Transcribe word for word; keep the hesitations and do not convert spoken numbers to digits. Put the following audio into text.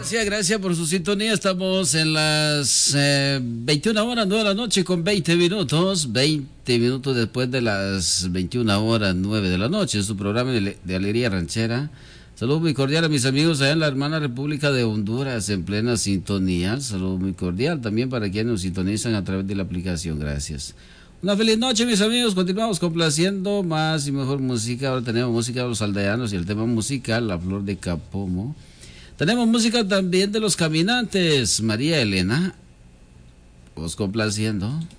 Gracias, gracias por su sintonía. Estamos en las eh, veintiuna horas, nueve de la noche con veinte minutos. veinte minutos después de las veintiuna horas, nueve de la noche. Es su programa de, de Alegría Ranchera. Saludos muy cordial a mis amigos allá en la hermana República de Honduras, en plena sintonía. Saludos muy cordial también para quienes nos sintonizan a través de la aplicación. Gracias. Una feliz noche, mis amigos. Continuamos complaciendo más y mejor música. Ahora tenemos música de los aldeanos y el tema musical, La Flor de Capomo. Tenemos música también de los caminantes. María Elena, os complaciendo.